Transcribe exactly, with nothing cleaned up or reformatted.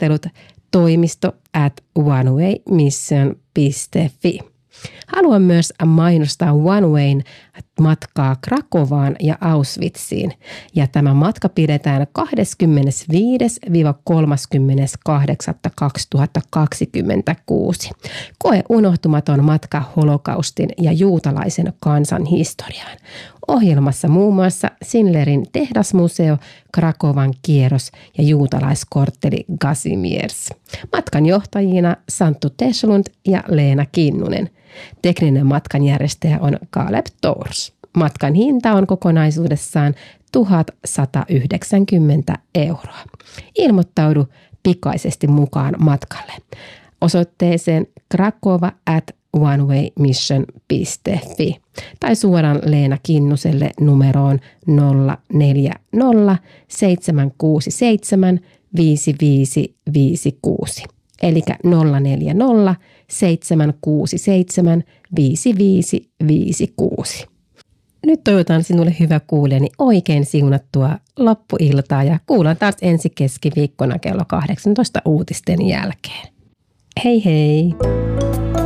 Tervetulotiedottelut toimisto at onewaymission piste fi. Haluan myös mainostaa OneWayn matkaa Krakovaan ja Auschwitziin. Ja tämä matka pidetään kahdeskymmenesviides kolmaskymmeneskahdeksas kaksituhattakaksikymmentäkuusi. Koe unohtumaton matka holokaustin ja juutalaisen kansan historiaan. Ohjelmassa muun muassa Schindlerin tehdasmuseo, Krakovan kierros ja juutalaiskortteli Kazimierz. Matkan johtajina Santtu Teslund ja Leena Kinnunen. Tekninen matkanjärjestäjä on Caleb Tours. Matkan hinta on kokonaisuudessaan tuhatsata yhdeksänkymmentä euroa. Ilmoittaudu pikaisesti mukaan matkalle. Osoitteeseen krakova at onewaymission piste fi tai suoraan Leena Kinnuselle numeroon nolla neljä nolla seitsemän kuusi seitsemän viisi viisi viisi kuusi. Eli nolla neljä nolla seitsemän kuusi seitsemän viisi viisi viisi kuusi. Nyt toivotan sinulle, hyvä kuulijani, oikein siunattua loppuiltaa ja kuullaan taas ensi keskiviikkona kello kahdeksantoista uutisten jälkeen. Hei hei!